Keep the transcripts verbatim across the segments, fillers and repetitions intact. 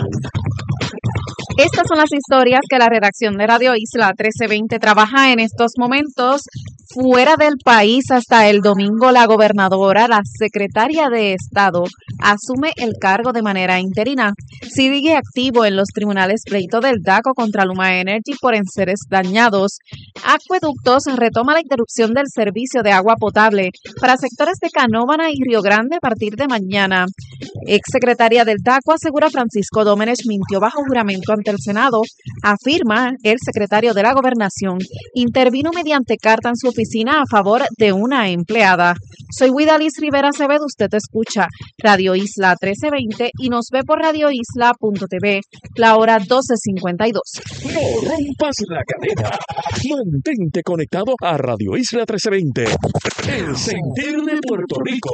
Estas son las historias que la redacción de Radio Isla trece veinte trabaja en estos momentos. Fuera del país, hasta el domingo, la gobernadora, la secretaria de Estado, asume el cargo de manera interina. Sigue activo en los tribunales pleito del DACO contra Luma Energy por enseres dañados. Acueductos retoma la interrupción del servicio de agua potable para sectores de Canóvana y Río Grande a partir de mañana. Exsecretaria del DACO asegura Francisco Dómenech mintió bajo juramento ante el Senado. Afirma el secretario de la Gobernación intervino mediante carta en su oficina a favor de una empleada. Soy Widalis Rivera Acevedo, usted escucha Radio Isla trece veinte y nos ve por radio isla punto t v, la hora doce cincuenta y dos. No rompas la cadena. Mantente conectado a Radio Isla trece veinte, el sentir de Puerto Rico.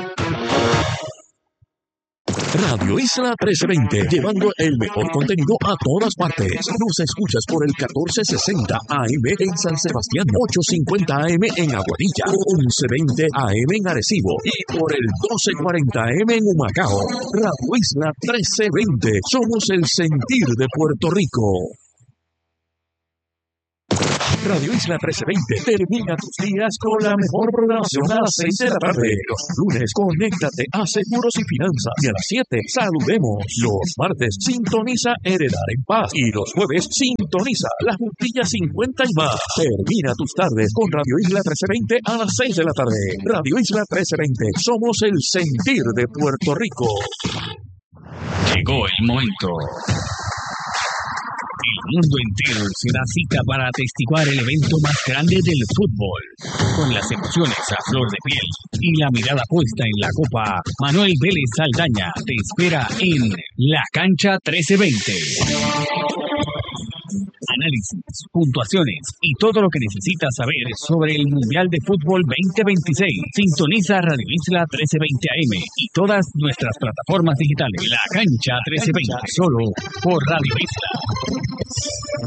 Radio Isla trece veinte, llevando el mejor contenido a todas partes. Nos escuchas por el catorce sesenta A M en San Sebastián, ochocientos cincuenta A M en Aguadilla, once veinte A M en Arecibo y por el doce cuarenta A M en Humacao. Radio Isla trece veinte, somos el sentir de Puerto Rico. Radio Isla trece veinte termina tus días con la mejor programación a las seis de la tarde. Los lunes, conéctate a Seguros y Finanzas. Y a las siete, saludemos. Los martes, sintoniza Heredar en Paz. Y los jueves, sintoniza La Juntilla cincuenta y más. Termina tus tardes con Radio Isla trece veinte a las seis de la tarde. Radio Isla trece veinte, somos el sentir de Puerto Rico. Llegó el momento. El mundo entero se da cita para atestiguar el evento más grande del fútbol. Con las emociones a flor de piel y la mirada puesta en la copa, Manuel Vélez Saldaña te espera en La Cancha trece veinte. Análisis, puntuaciones y todo lo que necesitas saber sobre el Mundial de Fútbol veinte veintiséis. Sintoniza Radio Isla trece veinte A M y todas nuestras plataformas digitales. La Cancha trece veinte, solo por Radio Isla.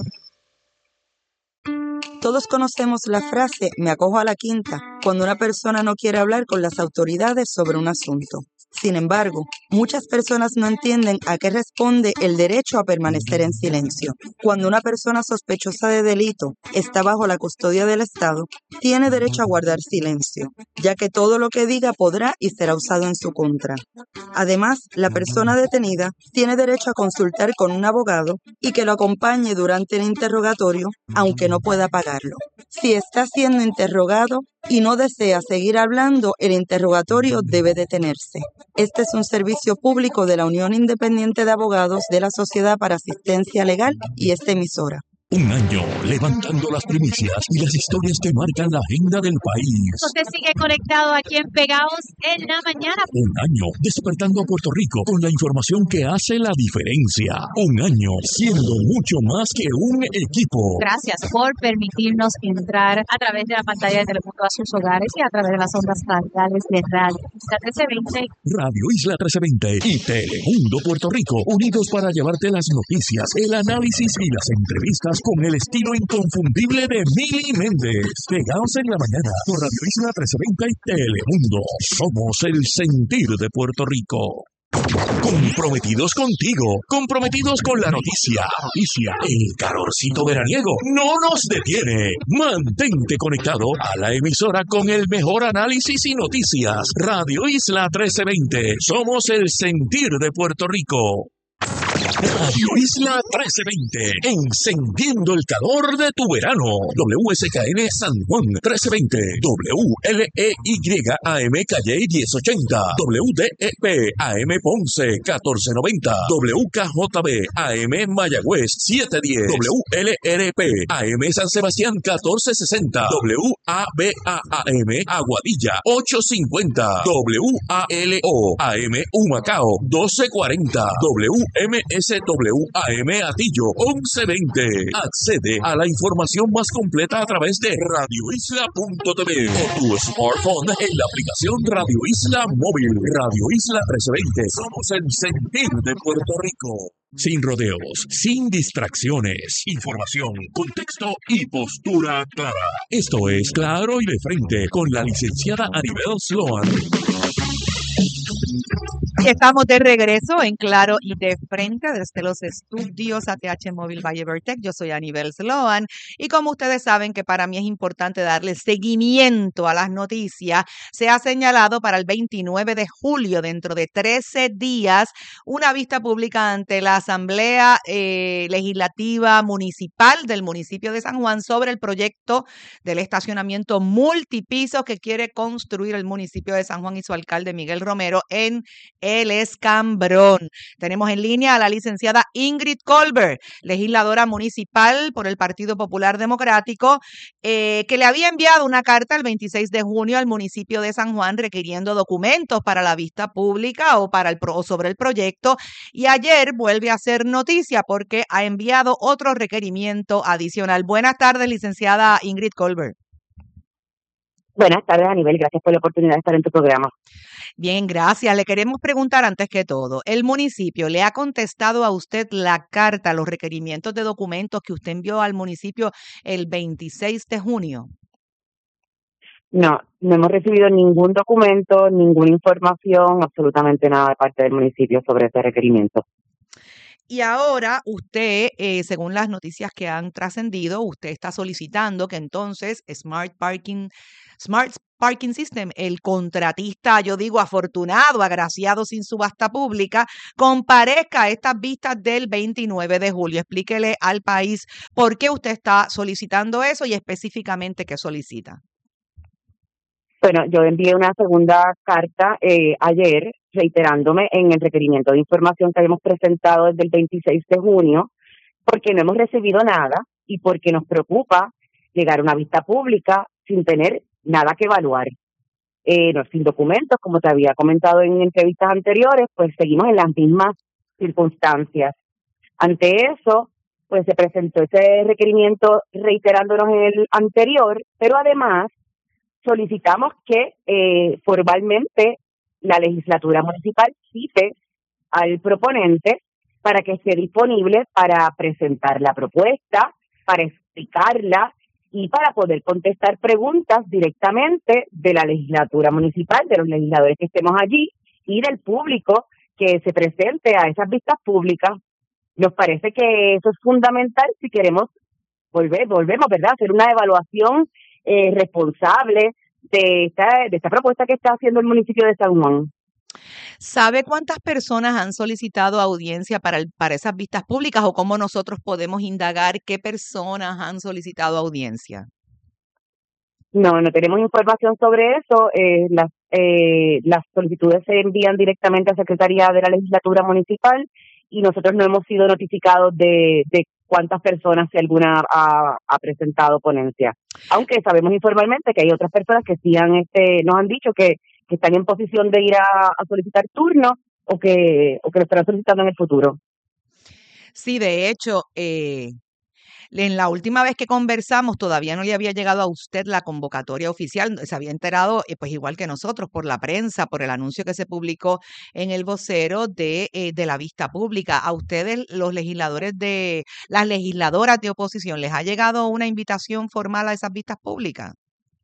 Todos conocemos la frase "me acojo a la quinta" cuando una persona no quiere hablar con las autoridades sobre un asunto. Sin embargo, muchas personas no entienden a qué responde el derecho a permanecer en silencio. Cuando una persona sospechosa de delito está bajo la custodia del Estado, tiene derecho a guardar silencio, ya que todo lo que diga podrá y será usado en su contra. Además, la persona detenida tiene derecho a consultar con un abogado y que lo acompañe durante el interrogatorio, aunque no pueda pagarlo. Si está siendo interrogado y no desea seguir hablando, el interrogatorio debe detenerse. Este es un servicio público de la Unión Independiente de Abogados de la Sociedad para Asistencia Legal y esta emisora. Un año levantando las primicias y las historias que marcan la agenda del país. Usted sigue conectado aquí en Pegaos en la mañana. Un año despertando a Puerto Rico con la información que hace la diferencia. Un año siendo mucho más que un equipo. Gracias por permitirnos entrar a través de la pantalla de Telemundo a sus hogares y a través de las ondas radiales de Radio Isla trece veinte. Radio Isla trece veinte y Telemundo Puerto Rico, unidos para llevarte las noticias, el análisis y las entrevistas con el estilo inconfundible de Mili Méndez. Pegaos en la mañana por Radio Isla trece veinte y Telemundo. Somos el sentir de Puerto Rico. Comprometidos contigo, comprometidos con la noticia. Noticia, el calorcito veraniego no nos detiene. Mantente conectado a la emisora con el mejor análisis y noticias. Radio Isla trece veinte. Somos el sentir de Puerto Rico. Radio Isla trece veinte, encendiendo el calor de tu verano. W S K N San Juan trece veinte, W L E Y A M Calle diez ochenta, W D E P A M Ponce catorce noventa, W K J B A M Mayagüez setecientos diez, W L R P A M San Sebastián catorce sesenta, W A B A A M Aguadilla ochocientos cincuenta, W A L O A M Humacao doce cuarenta, W M S W A M Atillo once veinte. Accede a la información más completa a través de radio isla punto t v o tu smartphone en la aplicación Radio Isla Móvil. Radio Isla trece veinte. Somos el sentir de Puerto Rico. Sin rodeos, sin distracciones, información, contexto y postura clara. Esto es Claro y de Frente con la licenciada Anibel Sloan. Y estamos de regreso en Claro y de Frente desde los estudios A T H Móvil Valle Vertec. Yo soy Anibel Sloan y como ustedes saben que para mí es importante darle seguimiento a las noticias, se ha señalado para el veintinueve de julio, dentro de trece días, una vista pública ante la Asamblea eh, Legislativa Municipal del municipio de San Juan sobre el proyecto del estacionamiento multipiso que quiere construir el municipio de San Juan y su alcalde Miguel Romero en El Escambrón. Tenemos en línea a la licenciada Ingrid Colbert, legisladora municipal por el Partido Popular Democrático, eh, que le había enviado una carta el veintiséis de junio al municipio de San Juan requiriendo documentos para la vista pública o para el pro, sobre el proyecto, y ayer vuelve a hacer noticia porque ha enviado otro requerimiento adicional. Buenas tardes, licenciada Ingrid Colbert. Buenas tardes, Anibel. Gracias por la oportunidad de estar en tu programa. Bien, gracias. Le queremos preguntar antes que todo, ¿el municipio le ha contestado a usted la carta, los requerimientos de documentos que usted envió al municipio el veintiséis de junio? No, no hemos recibido ningún documento, ninguna información, absolutamente nada de parte del municipio sobre ese requerimiento. Y ahora usted, eh, según las noticias que han trascendido, usted está solicitando que entonces Smart Parking, Smart Parking System, el contratista, yo digo afortunado, agraciado sin subasta pública, comparezca a estas vistas del veintinueve de julio. Explíquele al país por qué usted está solicitando eso y específicamente qué solicita. Bueno, yo envié una segunda carta eh, ayer reiterándome en el requerimiento de información que habíamos presentado desde el veintiséis de junio, porque no hemos recibido nada y porque nos preocupa llegar a una vista pública sin tener nada que evaluar. Eh, no, sin documentos, como te había comentado en entrevistas anteriores, pues seguimos en las mismas circunstancias. Ante eso, pues se presentó ese requerimiento reiterándonos en el anterior, pero además solicitamos que eh, formalmente la legislatura municipal cite al proponente para que esté disponible para presentar la propuesta, para explicarla y para poder contestar preguntas directamente de la legislatura municipal, de los legisladores que estemos allí y del público que se presente a esas vistas públicas. Nos parece que eso es fundamental si queremos volver, volvemos, ¿verdad?, hacer una evaluación eh, responsable de esta, de esta propuesta que está haciendo el municipio de San Juan. ¿Sabe cuántas personas han solicitado audiencia para, el, para esas vistas públicas o cómo nosotros podemos indagar qué personas han solicitado audiencia? No, no tenemos información sobre eso. Eh, las, eh, las solicitudes se envían directamente a Secretaría de la Legislatura Municipal y nosotros no hemos sido notificados de, de cuántas personas, si alguna, ha, ha presentado ponencia. Aunque sabemos informalmente que hay otras personas que sí han, este, nos han dicho que, que están en posición de ir a, a solicitar turno o que, o que lo estarán solicitando en el futuro. Sí, de hecho, eh, en la última vez que conversamos todavía no le había llegado a usted la convocatoria oficial, se había enterado, eh, pues igual que nosotros, por la prensa, por el anuncio que se publicó en el vocero de, eh, de la vista pública. ¿A ustedes, los legisladores de, las legisladoras de oposición, les ha llegado una invitación formal a esas vistas públicas?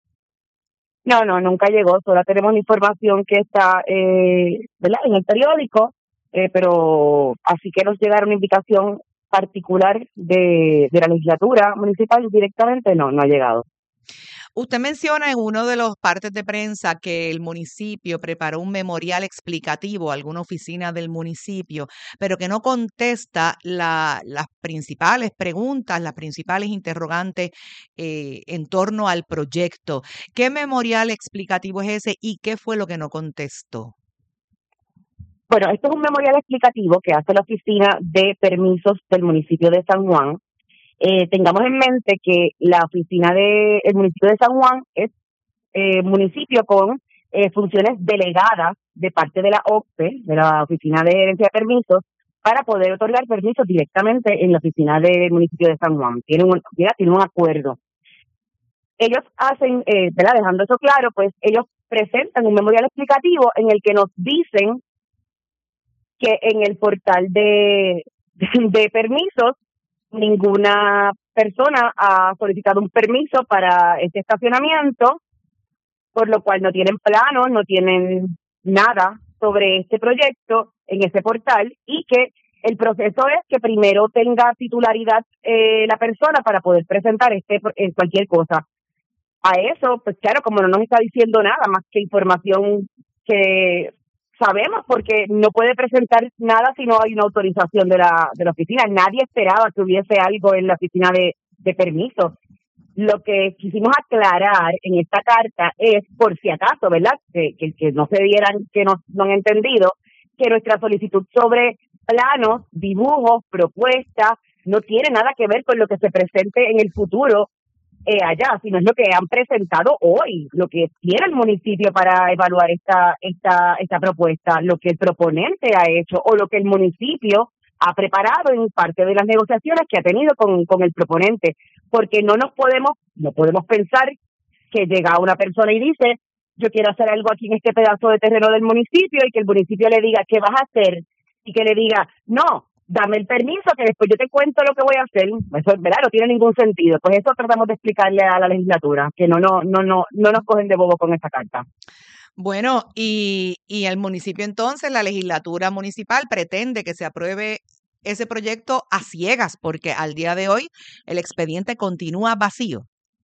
No, no, nunca llegó, solo tenemos la información que está eh, ¿verdad?, en el periódico, eh, pero así que nos llegara una invitación particular de, de la legislatura municipal directamente, no, no ha llegado. Usted menciona en uno de los partes de prensa que el municipio preparó un memorial explicativo a alguna oficina del municipio, pero que no contesta la, las principales preguntas, las principales interrogantes eh, en torno al proyecto. ¿Qué memorial explicativo es ese y qué fue lo que no contestó? Bueno, esto es un memorial explicativo que hace la Oficina de Permisos del municipio de San Juan. Eh, tengamos en mente que la oficina del municipio de San Juan es eh, municipio con eh, funciones delegadas de parte de la O C P E, de la Oficina de Herencia de Permisos, para poder otorgar permisos directamente en la oficina del municipio de San Juan. Tienen un, tienen un acuerdo. Ellos hacen, eh, ¿verdad?, dejando eso claro, pues ellos presentan un memorial explicativo en el que nos dicen que en el portal de, de permisos ninguna persona ha solicitado un permiso para este estacionamiento, por lo cual no tienen planos, no tienen nada sobre este proyecto en ese portal y que el proceso es que primero tenga titularidad eh, la persona para poder presentar este eh, cualquier cosa. A eso, pues claro, como no nos está diciendo nada más que información que sabemos, porque no puede presentar nada si no hay una autorización de la de la oficina. Nadie esperaba que hubiese algo en la oficina de, de permiso. Lo que quisimos aclarar en esta carta es, por si acaso, ¿verdad? Que, que, que no se dieran, que no, no han entendido, que nuestra solicitud sobre planos, dibujos, propuestas, no tiene nada que ver con lo que se presente en el futuro eh, allá, sino es lo que han presentado hoy, lo que tiene el municipio para evaluar esta, esta, esta propuesta, lo que el proponente ha hecho o lo que el municipio ha preparado en parte de las negociaciones que ha tenido con, con el proponente, porque no nos podemos, no podemos pensar que llega una persona y dice, yo quiero hacer algo aquí en este pedazo de terreno del municipio y que el municipio le diga, ¿qué vas a hacer? Y que le diga, no, dame el permiso que después yo te cuento lo que voy a hacer. Eso, ¿verdad? No tiene ningún sentido. Pues eso tratamos de explicarle a la legislatura, que no, no, no, no, no nos cogen de bobo con esta carta. Bueno, y, y el municipio entonces, la legislatura municipal pretende que se apruebe ese proyecto a ciegas, porque al día de hoy el expediente continúa vacío.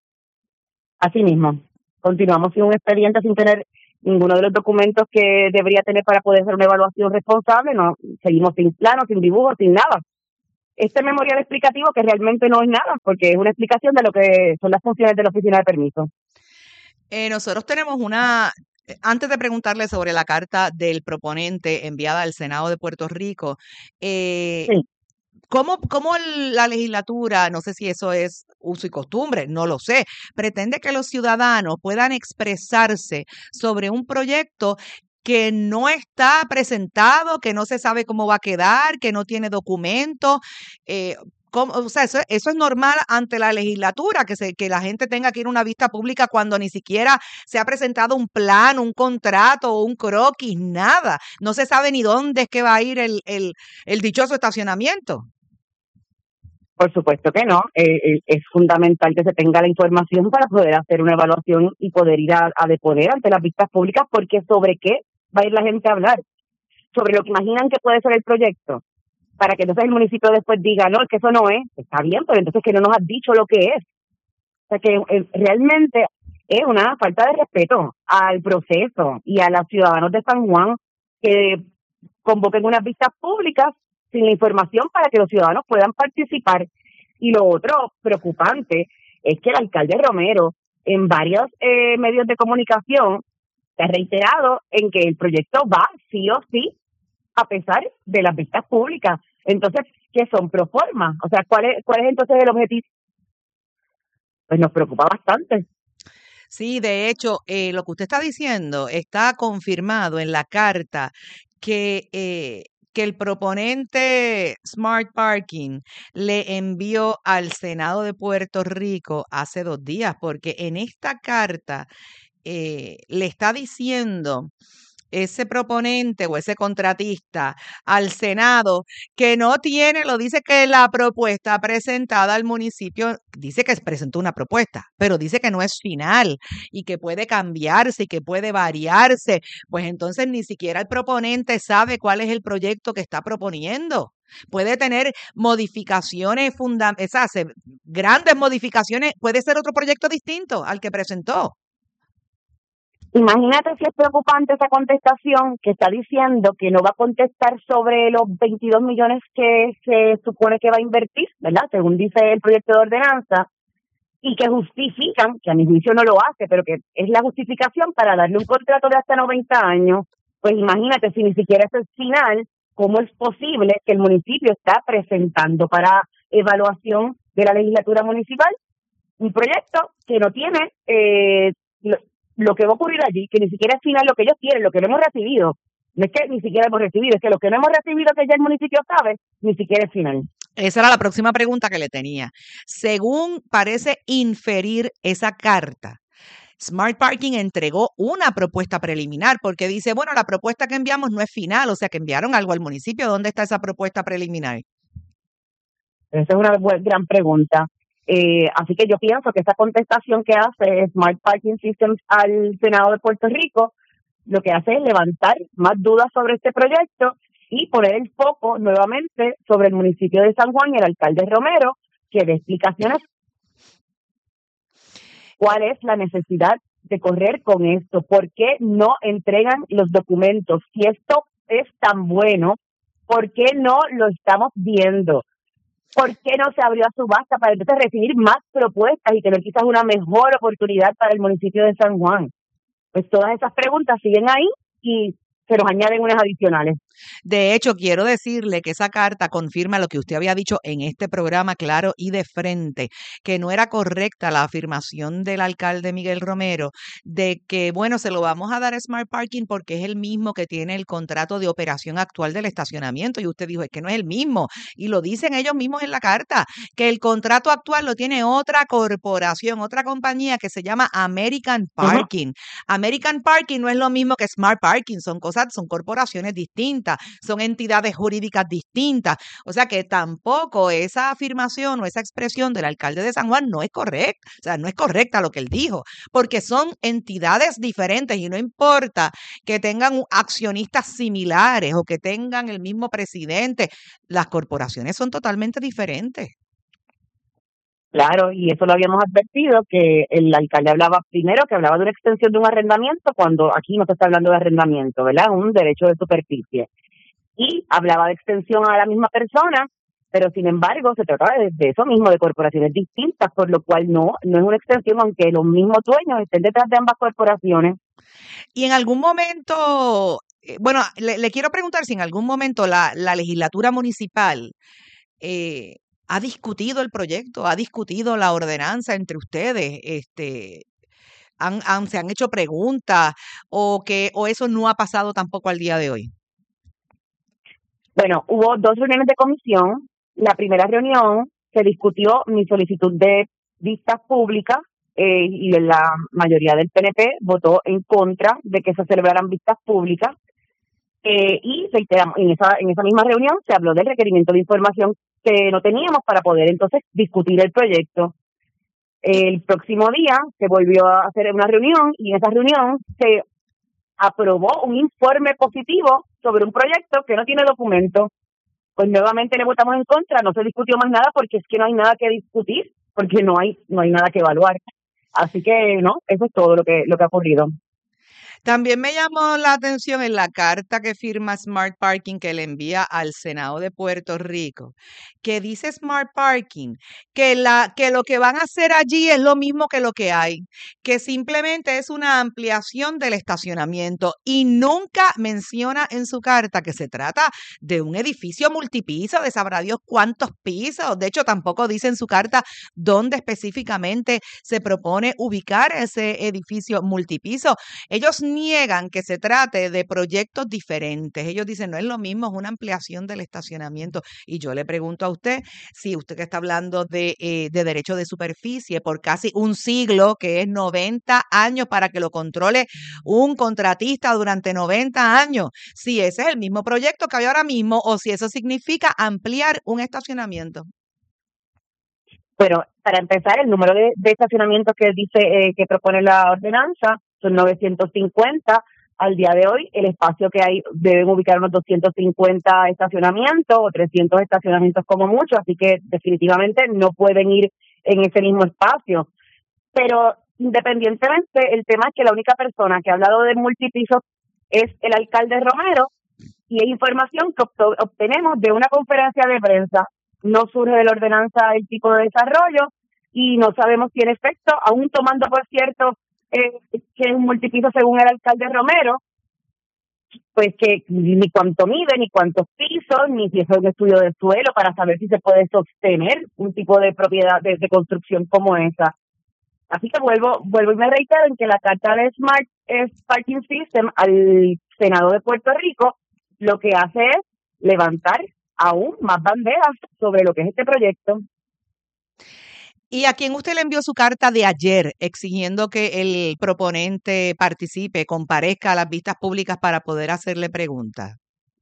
Así mismo, continuamos sin un expediente, sin tener ninguno de los documentos que debería tener para poder hacer una evaluación responsable. No, seguimos sin plano, sin dibujo, sin nada. Este memorial explicativo que realmente no es nada, porque es una explicación de lo que son las funciones de la oficina de permiso. Eh, nosotros tenemos una, antes de preguntarle sobre la carta del proponente enviada al Senado de Puerto Rico, eh, Sí. ¿cómo, cómo la legislatura, no sé si eso es uso y costumbre, no lo sé, pretende que los ciudadanos puedan expresarse sobre un proyecto que no está presentado, que no se sabe cómo va a quedar, que no tiene documentos? Eh, ¿cómo? O sea, eso, eso es normal ante la legislatura, que, se, que la gente tenga que ir a una vista pública cuando ni siquiera se ha presentado un plan, un contrato o un croquis, nada. No se sabe ni dónde es que va a ir el, el, el dichoso estacionamiento. Por supuesto que no. Eh, eh, es fundamental que se tenga la información para poder hacer una evaluación y poder ir a, a deponer ante las vistas públicas, porque ¿sobre qué va a ir la gente a hablar? Sobre lo que imaginan que puede ser el proyecto, para que entonces el municipio después diga, no, es que eso no es. Está bien, pero entonces que no nos has dicho lo que es. O sea que eh, realmente es una falta de respeto al proceso y a los ciudadanos de San Juan que convoquen unas vistas públicas sin la información para que los ciudadanos puedan participar. Y lo otro preocupante es que el alcalde Romero en varios eh, medios de comunicación se ha reiterado en que el proyecto va sí o sí a pesar de las vistas públicas. Entonces, ¿qué son? Pro forma. O sea, ¿cuál es, cuál es entonces el objetivo? Pues nos preocupa bastante. Sí, de hecho, eh, lo que usted está diciendo está confirmado en la carta que, eh, que el proponente Smart Parking le envió al Senado de Puerto Rico hace dos días, porque en esta carta eh, le está diciendo ese proponente o ese contratista al Senado que no tiene, lo dice que la propuesta presentada al municipio, dice que presentó una propuesta, pero dice que no es final y que puede cambiarse y que puede variarse. Pues entonces ni siquiera el proponente sabe cuál es el proyecto que está proponiendo. Puede tener modificaciones fundamentales, grandes modificaciones, puede ser otro proyecto distinto al que presentó. Imagínate si es preocupante esa contestación que está diciendo que no va a contestar sobre los veintidós millones que se supone que va a invertir, ¿verdad? Según dice el proyecto de ordenanza, y que justifican, que a mi juicio no lo hace, pero que es la justificación para darle un contrato de hasta noventa años. Pues imagínate si ni siquiera es el final, ¿cómo es posible que el municipio está presentando para evaluación de la legislatura municipal un proyecto que no tiene eh, lo, lo que va a ocurrir allí, que ni siquiera es final lo que ellos quieren, lo que no hemos recibido? No es que ni siquiera hemos recibido, es que lo que no hemos recibido que ya el municipio sabe, ni siquiera es final. Esa era la próxima pregunta que le tenía. Según parece inferir esa carta, Smart Parking entregó una propuesta preliminar porque dice, bueno, la propuesta que enviamos no es final, o sea que enviaron algo al municipio. ¿Dónde está esa propuesta preliminar? Esa es una buena, gran pregunta. Eh, así que yo pienso que esa contestación que hace Smart Parking Systems al Senado de Puerto Rico lo que hace es levantar más dudas sobre este proyecto y poner el foco nuevamente sobre el municipio de San Juan y el alcalde Romero, que dé explicaciones cuál es la necesidad de correr con esto, por qué no entregan los documentos. Si esto es tan bueno, ¿por qué no lo estamos viendo? ¿Por qué no se abrió a subasta para entonces recibir más propuestas y tener quizás una mejor oportunidad para el municipio de San Juan? Pues todas esas preguntas siguen ahí y se nos añaden unas adicionales. De hecho, quiero decirle que esa carta confirma lo que usted había dicho en este programa claro y de frente, que no era correcta la afirmación del alcalde Miguel Romero de que, bueno, se lo vamos a dar a Smart Parking porque es el mismo que tiene el contrato de operación actual del estacionamiento. Y usted dijo, es que no es el mismo. Y lo dicen ellos mismos en la carta, que el contrato actual lo tiene otra corporación, otra compañía que se llama American Parking. Uh-huh. American Parking no es lo mismo que Smart Parking, son cosas, son corporaciones distintas. Son entidades jurídicas distintas. O sea que tampoco esa afirmación o esa expresión del alcalde de San Juan no es correcta. O sea, no es correcta lo que él dijo, porque son entidades diferentes y no importa que tengan accionistas similares o que tengan el mismo presidente. Las corporaciones son totalmente diferentes. Claro, y eso lo habíamos advertido, que el alcalde hablaba primero, que hablaba de una extensión de un arrendamiento, cuando aquí no se está hablando de arrendamiento, ¿verdad? Un derecho de superficie. Y hablaba de extensión a la misma persona, pero sin embargo se trataba de, de eso mismo, de corporaciones distintas, por lo cual no, no es una extensión, aunque los mismos dueños estén detrás de ambas corporaciones. Y en algún momento, bueno, le, le quiero preguntar si en algún momento la, la legislatura municipal eh, ha discutido el proyecto, ha discutido la ordenanza entre ustedes, este, han, han, se han hecho preguntas o que o eso no ha pasado tampoco al día de hoy. Bueno, hubo dos reuniones de comisión. La primera reunión se discutió mi solicitud de vistas públicas eh, y la mayoría del P N P votó en contra de que se celebraran vistas públicas. Eh, y reiteramos, en esa, en esa misma reunión se habló del requerimiento de información que no teníamos para poder entonces discutir el proyecto. El próximo día se volvió a hacer una reunión y en esa reunión se aprobó un informe positivo sobre un proyecto que no tiene documento. Pues nuevamente le votamos en contra, no se discutió más nada porque es que no hay nada que discutir, porque no hay no hay nada que evaluar. Así que no, eso es todo lo que lo que ha ocurrido. También me llamó la atención en la carta que firma Smart Parking que le envía al Senado de Puerto Rico, que dice Smart Parking que, la, que lo que van a hacer allí es lo mismo que lo que hay, que simplemente es una ampliación del estacionamiento y nunca menciona en su carta que se trata de un edificio multipiso de sabrá Dios cuántos pisos. De hecho, tampoco dice en su carta dónde específicamente se propone ubicar ese edificio multipiso. Ellos niegan que se trate de proyectos diferentes. Ellos dicen, no es lo mismo, es una ampliación del estacionamiento. Y yo le pregunto a usted, si usted que está hablando de, eh, de derecho de superficie por casi un siglo, que es noventa años para que lo controle un contratista durante noventa años, si ese es el mismo proyecto que hay ahora mismo o si eso significa ampliar un estacionamiento. Bueno, para empezar, el número de, de estacionamientos que dice eh, que propone la ordenanza son novecientos cincuenta. Al día de hoy, el espacio que hay deben ubicar unos doscientos cincuenta estacionamientos o trescientos estacionamientos como mucho, así que definitivamente no pueden ir en ese mismo espacio. Pero independientemente, el tema es que la única persona que ha hablado de multipisos es el alcalde Romero y es información que obtenemos de una conferencia de prensa. No surge de la ordenanza el tipo de desarrollo y no sabemos si en efecto, aún tomando por cierto eh, que es un multipiso según el alcalde Romero, pues que ni cuánto mide, ni cuántos pisos, ni si es un estudio del suelo para saber si se puede sostener un tipo de propiedad de, de construcción como esa. Así que vuelvo vuelvo y me reitero en que la carta de Smart Parking System al Senado de Puerto Rico lo que hace es levantar aún más banderas sobre lo que es este proyecto. ¿Y a quién usted le envió su carta de ayer exigiendo que el proponente participe, comparezca a las vistas públicas para poder hacerle preguntas?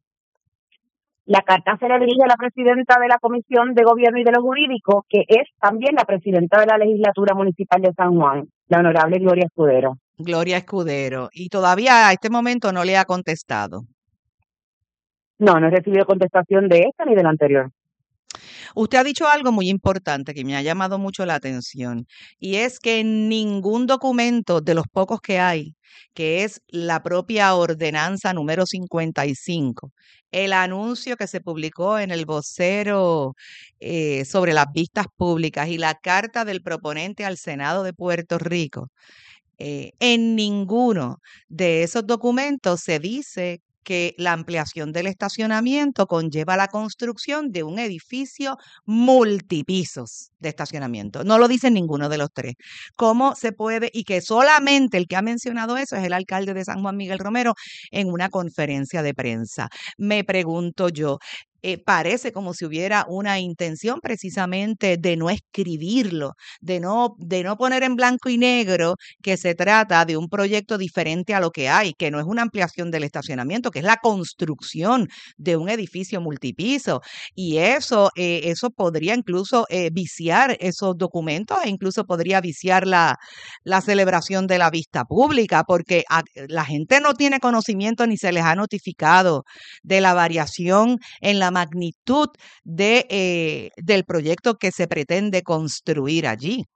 La carta se le dirige a la presidenta de la Comisión de Gobierno y de lo Jurídico, que es también la presidenta de la Legislatura Municipal de San Juan, la honorable Gloria Escudero. Gloria Escudero, y todavía a este momento no le ha contestado. No, no he recibido contestación de esta ni de la anterior. Usted ha dicho algo muy importante que me ha llamado mucho la atención, y es que en ningún documento de los pocos que hay, que es la propia ordenanza número cincuenta y cinco, el anuncio que se publicó en el vocero eh, sobre las vistas públicas y la carta del proponente al Senado de Puerto Rico, eh, en ninguno de esos documentos se dice que la ampliación del estacionamiento conlleva la construcción de un edificio multipisos de estacionamiento. No lo dice ninguno de los tres. ¿Cómo se puede? Y que solamente el que ha mencionado eso es el alcalde de San Juan, Miguel Romero, en una conferencia de prensa. Me pregunto yo, Eh, parece como si hubiera una intención precisamente de no escribirlo, de no, de no poner en blanco y negro que se trata de un proyecto diferente a lo que hay, que no es una ampliación del estacionamiento, que es la construcción de un edificio multipiso. Y eso, eh, eso podría incluso eh, viciar esos documentos e incluso podría viciar la, la celebración de la vista pública, porque a, la gente no tiene conocimiento ni se les ha notificado de la variación en la magnitud de, eh, del proyecto que se pretende construir allí.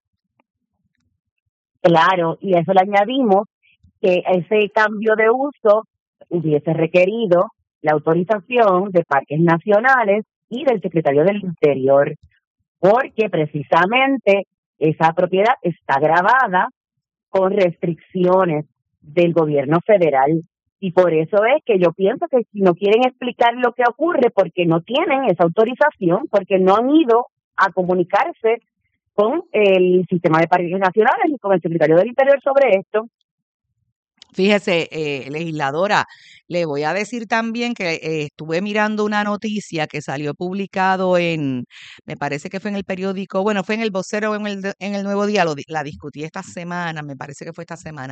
Claro, y a eso le añadimos que ese cambio de uso hubiese requerido la autorización de parques nacionales y del secretario del Interior, porque precisamente esa propiedad está grabada con restricciones del gobierno federal. Y por eso es que yo pienso que si no quieren explicar lo que ocurre, porque no tienen esa autorización, porque no han ido a comunicarse con el sistema de parques nacionales y con el secretario del Interior sobre esto. Fíjese, eh, legisladora, le voy a decir también que eh, estuve mirando una noticia que salió publicado en, me parece que fue en el periódico, bueno, fue en el Vocero, en el, en el Nuevo Día, lo, la discutí esta semana, me parece que fue esta semana,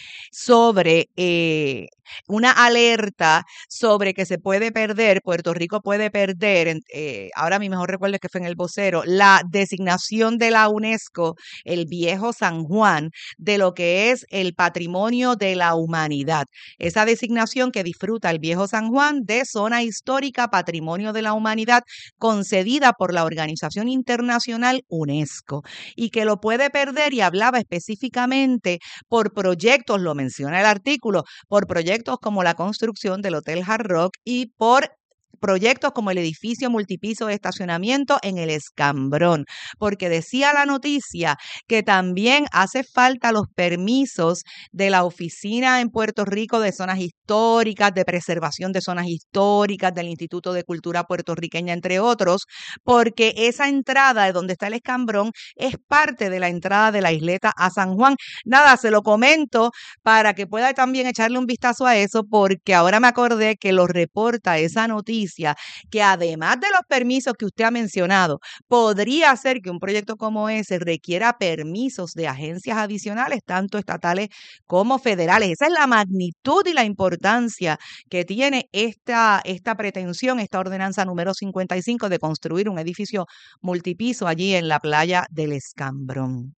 sobre eh, una alerta sobre que se puede perder, Puerto Rico puede perder, eh, ahora mi mejor recuerdo es que fue en el Vocero, la designación de la UNESCO, el Viejo San Juan, de lo que es el patrimonio de la humanidad. Esa designación que disfruta el Viejo San Juan de zona histórica Patrimonio de la Humanidad concedida por la Organización Internacional UNESCO y que lo puede perder, y hablaba específicamente por proyectos, lo menciona el artículo, por proyectos como la construcción del Hotel Hard Rock y por proyectos como el edificio multipiso de estacionamiento en el Escambrón, porque decía la noticia que también hace falta los permisos de la oficina en Puerto Rico de zonas históricas, de preservación de zonas históricas, del Instituto de Cultura Puertorriqueña, entre otros, porque esa entrada de donde está el Escambrón es parte de la entrada de la isleta a San Juan. Nada, se lo comento para que pueda también echarle un vistazo a eso, porque ahora me acordé que lo reporta esa noticia, que además de los permisos que usted ha mencionado, podría ser que un proyecto como ese requiera permisos de agencias adicionales, tanto estatales como federales. Esa es la magnitud y la importancia que tiene esta, esta pretensión, esta ordenanza número cincuenta y cinco de construir un edificio multipiso allí en la playa del Escambrón.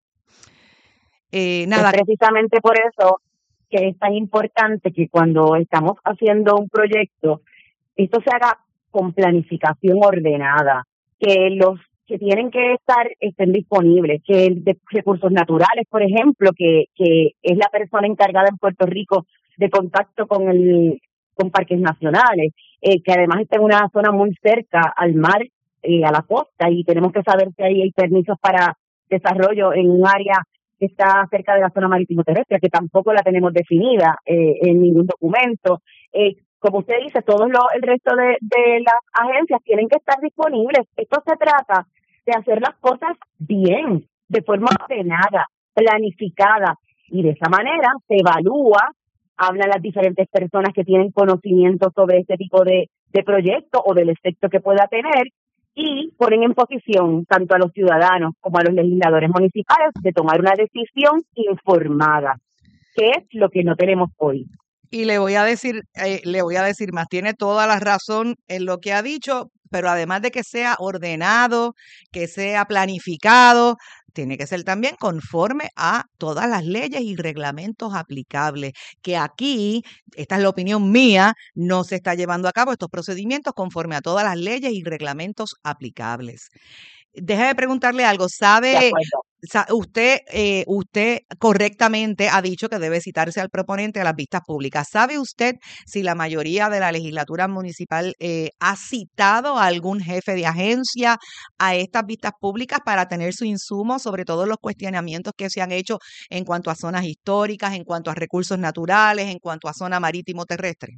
Eh, nada. Es precisamente por eso que es tan importante que cuando estamos haciendo un proyecto, esto se haga con planificación ordenada, que los que tienen que estar estén disponibles, que de recursos naturales, por ejemplo, que, que es la persona encargada en Puerto Rico de contacto con el con parques nacionales, eh, que además está en una zona muy cerca al mar, eh, a la costa, y tenemos que saber si ahí hay permisos para desarrollo en un área que está cerca de la zona marítimo terrestre, que tampoco la tenemos definida eh, en ningún documento. Eh, como usted dice, todos los, el resto de, de las agencias tienen que estar disponibles. Esto se trata de hacer las cosas bien, de forma ordenada, planificada, y de esa manera se evalúa, hablan las diferentes personas que tienen conocimiento sobre este tipo de, de proyecto o del efecto que pueda tener, y ponen en posición tanto a los ciudadanos como a los legisladores municipales de tomar una decisión informada, que es lo que no tenemos hoy. Y le voy a decir, eh, le voy a decir más, tiene toda la razón en lo que ha dicho, pero además de que sea ordenado, que sea planificado, tiene que ser también conforme a todas las leyes y reglamentos aplicables, que aquí, esta es la opinión mía, no se está llevando a cabo estos procedimientos conforme a todas las leyes y reglamentos aplicables. Déjame preguntarle algo, ¿sabe sa- usted, eh, usted correctamente ha dicho que debe citarse al proponente a las vistas públicas? ¿Sabe usted si la mayoría de la legislatura municipal eh, ha citado a algún jefe de agencia a estas vistas públicas para tener su insumo sobre todos los cuestionamientos que se han hecho en cuanto a zonas históricas, en cuanto a recursos naturales, en cuanto a zona marítimo terrestre?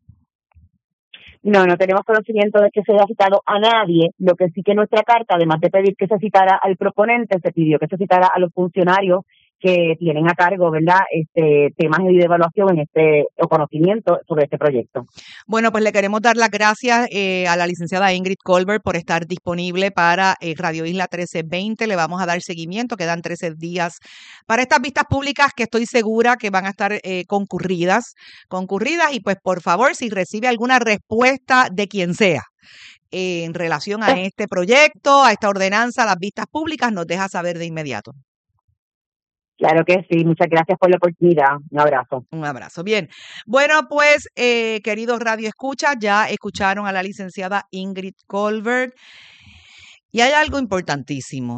No, no tenemos conocimiento de que se haya citado a nadie. Lo que sí que nuestra carta, además de pedir que se citara al proponente, se pidió que se citara a los funcionarios que tienen a cargo, ¿verdad?, este temas de evaluación en este o conocimiento sobre este proyecto. Bueno, pues le queremos dar las gracias eh, a la licenciada Ingrid Colbert por estar disponible para eh, Radio Isla trece veinte. Le vamos a dar seguimiento, quedan trece días para estas vistas públicas que estoy segura que van a estar eh, concurridas, concurridas y pues por favor, si recibe alguna respuesta de quien sea eh, en relación a este proyecto, a esta ordenanza, a las vistas públicas, nos deja saber de inmediato. Claro que sí, muchas gracias por la oportunidad. Un abrazo. Un abrazo. Bien. Bueno, pues, eh, queridos Radio Escucha, ya escucharon a la licenciada Ingrid Colbert. Y hay algo importantísimo.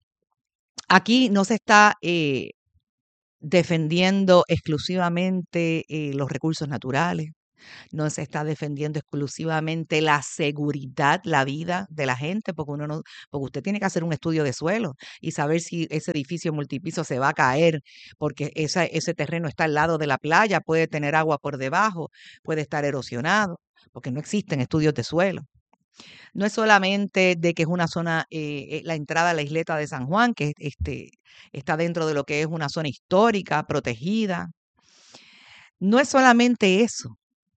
Aquí no se está eh, defendiendo exclusivamente eh, los recursos naturales. No se está defendiendo exclusivamente la seguridad, la vida de la gente, porque uno no, porque usted tiene que hacer un estudio de suelo y saber si ese edificio multipiso se va a caer, porque esa, ese terreno está al lado de la playa, puede tener agua por debajo, puede estar erosionado, porque no existen estudios de suelo. No es solamente de que es una zona, eh, la entrada a la isleta de San Juan, que este, está dentro de lo que es una zona histórica, protegida. No es solamente eso.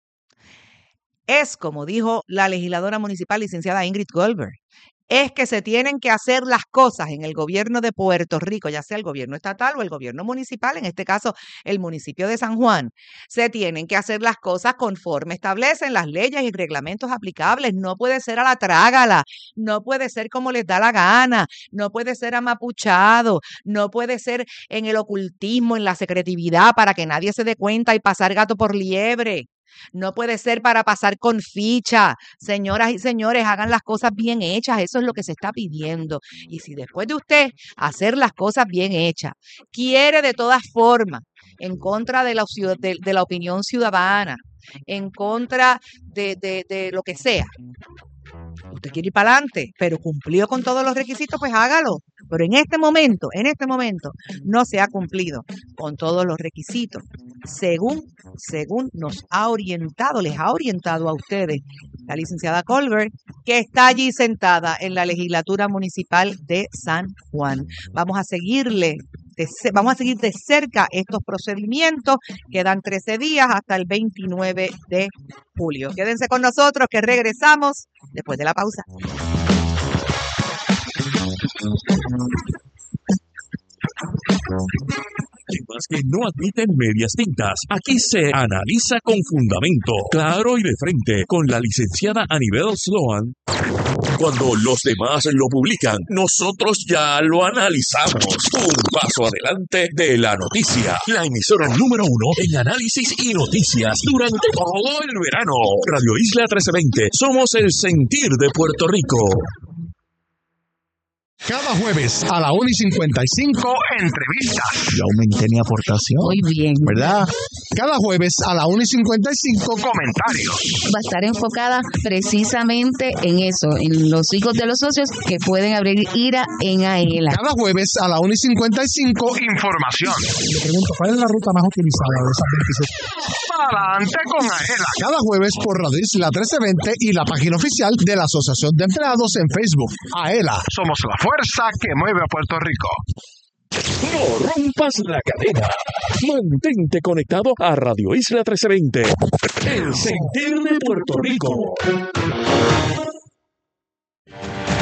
Es, como dijo la legisladora municipal licenciada Ingrid Colbert, es que se tienen que hacer las cosas en el gobierno de Puerto Rico, ya sea el gobierno estatal o el gobierno municipal, en este caso el municipio de San Juan. Se tienen que hacer las cosas conforme establecen las leyes y reglamentos aplicables. No puede ser a la trágala, no puede ser como les da la gana, no puede ser amapuchado, no puede ser en el ocultismo, en la secretividad para que nadie se dé cuenta y pasar gato por liebre. No puede ser para pasar con ficha. Señoras y señores, hagan las cosas bien hechas. Eso es lo que se está pidiendo. Y si después de usted hacer las cosas bien hechas, quiere de todas formas, en contra de la, de, de la opinión ciudadana, en contra de, de, de lo que sea, usted quiere ir para adelante, pero cumplió con todos los requisitos, pues hágalo. Pero en este momento, en este momento, no se ha cumplido con todos los requisitos, según, según nos ha orientado, les ha orientado a ustedes la licenciada Colbert, que está allí sentada en la legislatura municipal de San Juan. Vamos a seguirle. De, vamos a seguir de cerca estos procedimientos. Quedan trece días hasta el veintinueve de julio. Quédense con nosotros que regresamos después de la pausa. Temas que no admiten medias tintas. Aquí se analiza con fundamento, claro y de frente, con la licenciada Anibel Sloan. Cuando los demás lo publican, nosotros ya lo analizamos. Un paso adelante de la noticia. La emisora número uno en análisis y noticias durante todo el verano. Radio Isla trece veinte. Somos el sentir de Puerto Rico. Cada jueves a la una y cincuenta y cinco, entrevistas. Yo aumenté mi aportación. Muy bien. ¿Verdad? Cada jueves a la una y cincuenta y cinco, comentarios. Va a estar enfocada precisamente en eso, en los hijos de los socios que pueden abrir IRA en AELA. Cada jueves a la una y cincuenta y cinco, información. Le pregunto, ¿cuál es la ruta más utilizada de esas veintisiete? Adelante con AELA. Cada jueves por Radio Isla trece veinte y la página oficial de la Asociación de Empleados en Facebook. AELA. Somos la fuerza que mueve a Puerto Rico. No rompas la cadena. Mantente conectado a Radio Isla trece veinte. El sentir de Puerto Rico. La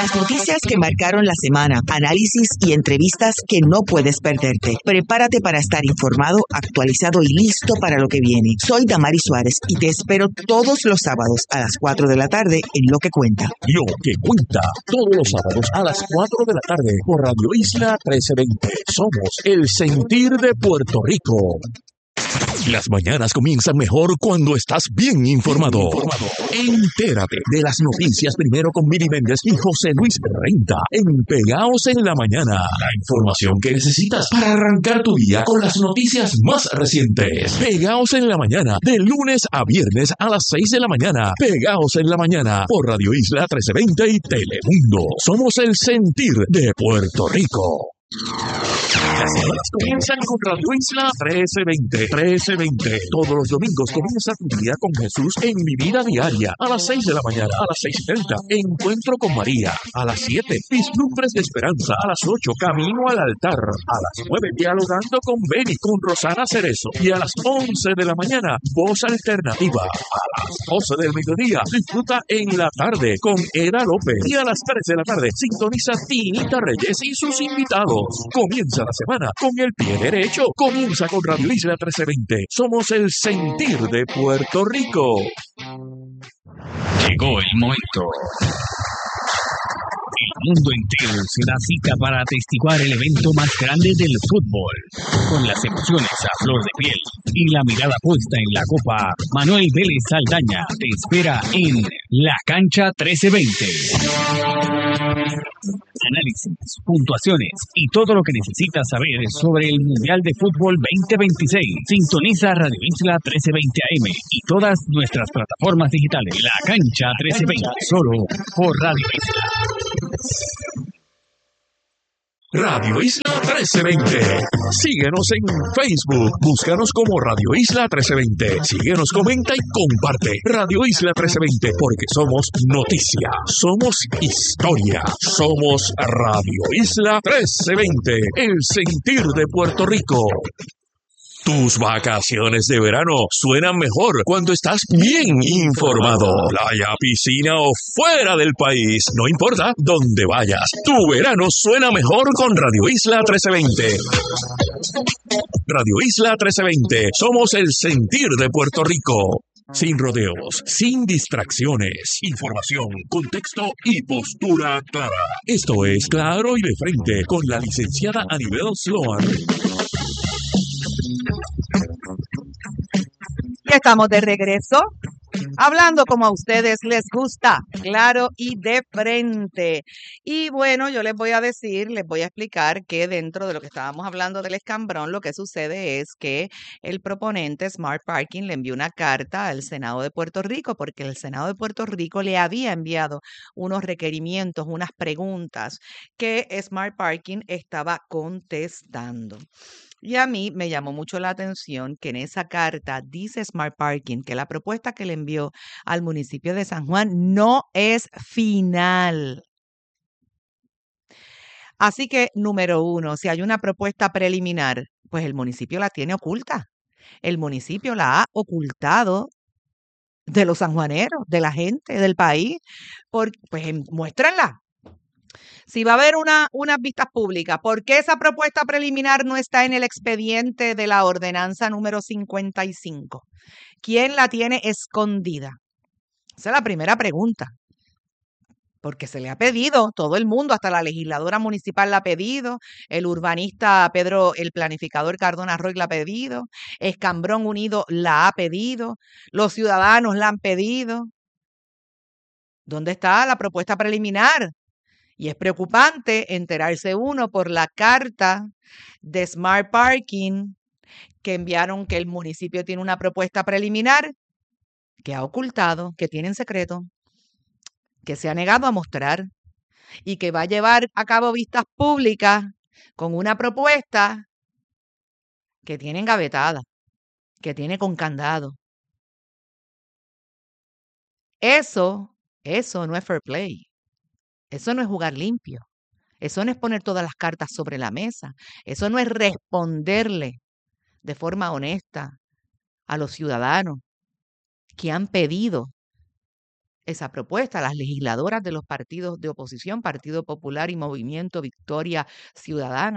Las noticias que marcaron la semana, análisis y entrevistas que no puedes perderte. Prepárate para estar informado, actualizado y listo para lo que viene. Soy Damari Suárez y te espero todos los sábados a las cuatro de la tarde en Lo que Cuenta. Lo que Cuenta, todos los sábados a las cuatro de la tarde por Radio Isla trece veinte. Somos el sentir de Puerto Rico. Las mañanas comienzan mejor cuando estás bien informado. Entérate de las noticias primero con Mili Méndez y José Luis Renta en Pegaos en la Mañana. La información que necesitas para arrancar tu día con las noticias más recientes. Pegaos en la Mañana, de lunes a viernes a las seis de la mañana. Pegaos en la Mañana por Radio Isla trece veinte y Telemundo. Somos el sentir de Puerto Rico. Las semanas comienzan con Radio Isla trece veinte. trece veinte. Todos los domingos comienza tu día con Jesús en Mi Vida Diaria. A las seis de la mañana, a las seis y treinta. Encuentro con María. A las siete. Vislumbres de Esperanza. A las ocho. Camino al altar. A las nueve. Dialogando con Beni, con Rosana Cerezo. Y a las once de la mañana, Voz Alternativa. A las doce del mediodía, disfruta En la Tarde con Eda López. Y a las tres de la tarde, sintoniza Tinita Reyes y sus invitados. Comienza la semana con el pie derecho. Comienza con Radio Isla trece veinte. Somos el sentir de Puerto Rico. Llegó el momento. El mundo entero se da cita para atestiguar el evento más grande del fútbol. Con las emociones a flor de piel y la mirada puesta en la copa, Manuel Vélez Saldaña te espera en La Cancha trece veinte. Análisis, puntuaciones y todo lo que necesitas saber sobre el Mundial de Fútbol veinte veintiséis. Sintoniza Radio Isla trece veinte A M y todas nuestras plataformas digitales. La Cancha trece veinte, solo por Radio Isla. Radio Isla trece veinte. Síguenos en Facebook. Búscanos como Radio Isla trece veinte. Síguenos, comenta y comparte. Radio Isla trece veinte, porque somos noticia, somos historia, somos Radio Isla trece veinte, el sentir de Puerto Rico. Tus vacaciones de verano suenan mejor cuando estás bien informado. Playa, piscina o fuera del país, no importa dónde vayas. Tu verano suena mejor con Radio Isla trece veinte. Radio Isla trece veinte, somos el sentir de Puerto Rico. Sin rodeos, sin distracciones, información, contexto y postura clara. Esto es Claro y de Frente con la licenciada Anibel Sloan. Ya estamos de regreso, hablando como a ustedes les gusta, claro y de frente. Y bueno, yo les voy a decir, les voy a explicar que dentro de lo que estábamos hablando del escambrón, lo que sucede es que el proponente Smart Parking le envió una carta al Senado de Puerto Rico, porque el Senado de Puerto Rico le había enviado unos requerimientos, unas preguntas que Smart Parking estaba contestando. Y a mí me llamó mucho la atención que en esa carta dice Smart Parking que la propuesta que le envió al municipio de San Juan no es final. Así que, número uno, si hay una propuesta preliminar, pues el municipio la tiene oculta. El municipio la ha ocultado de los sanjuaneros, de la gente, del país. Por, pues muéstrenla. Si va a haber una, unas vistas públicas, ¿por qué esa propuesta preliminar no está en el expediente de la ordenanza número cincuenta y cinco? ¿Quién la tiene escondida? Esa es la primera pregunta. Porque se le ha pedido, todo el mundo, hasta la legisladora municipal la ha pedido, el urbanista Pedro, el planificador Cardona Roy la ha pedido, Escambrón Unido la ha pedido, los ciudadanos la han pedido. ¿Dónde está la propuesta preliminar? Y es preocupante enterarse uno por la carta de Smart Parking que enviaron que el municipio tiene una propuesta preliminar que ha ocultado, que tiene en secreto, que se ha negado a mostrar y que va a llevar a cabo vistas públicas con una propuesta que tiene engavetada, que tiene con candado. Eso, eso no es fair play. Eso no es jugar limpio. Eso no es poner todas las cartas sobre la mesa. Eso no es responderle de forma honesta a los ciudadanos que han pedido esa propuesta, las legisladoras de los partidos de oposición, Partido Popular y Movimiento Victoria Ciudadana.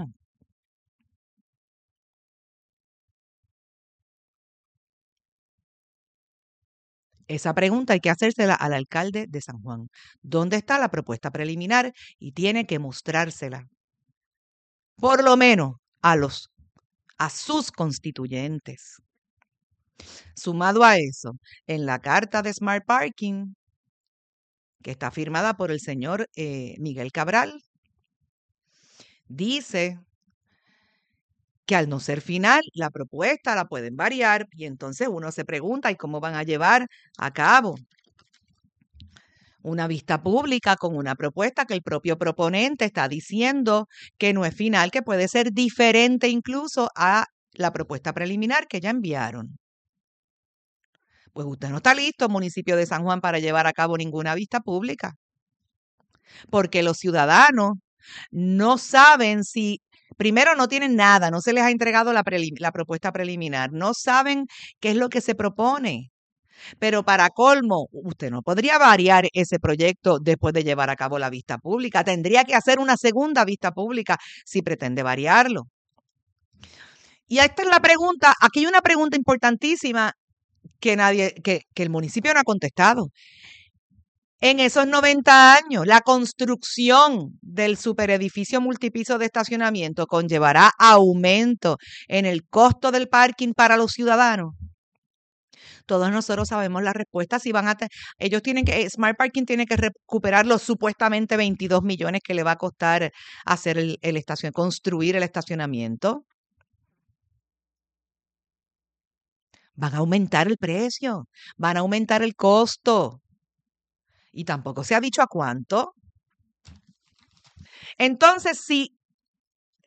Esa pregunta hay que hacérsela al alcalde de San Juan. ¿Dónde está la propuesta preliminar? Y tiene que mostrársela, por lo menos a los, a sus constituyentes. Sumado a eso, en la carta de Smart Parking, que está firmada por el señor eh, Miguel Cabral, dice que al no ser final, la propuesta la pueden variar y entonces uno se pregunta, ¿y cómo van a llevar a cabo una vista pública con una propuesta que el propio proponente está diciendo que no es final, que puede ser diferente incluso a la propuesta preliminar que ya enviaron? Pues usted no está listo, municipio de San Juan, para llevar a cabo ninguna vista pública, porque los ciudadanos no saben si, primero, no tienen nada, no se les ha entregado la, la propuesta preliminar, no saben qué es lo que se propone. Pero para colmo, usted no podría variar ese proyecto después de llevar a cabo la vista pública. Tendría que hacer una segunda vista pública si pretende variarlo. Y esta es la pregunta, aquí hay una pregunta importantísima que nadie, que, que el municipio no ha contestado. En esos noventa años, la construcción del superedificio multipiso de estacionamiento conllevará aumento en el costo del parking para los ciudadanos. Todos nosotros sabemos la respuesta. Si van a te- ellos tienen que, Smart Parking tiene que recuperar los supuestamente veintidós millones que le va a costar hacer el, el estacion, construir el estacionamiento. Van a aumentar el precio, van a aumentar el costo. Y tampoco se ha dicho a cuánto. Entonces, si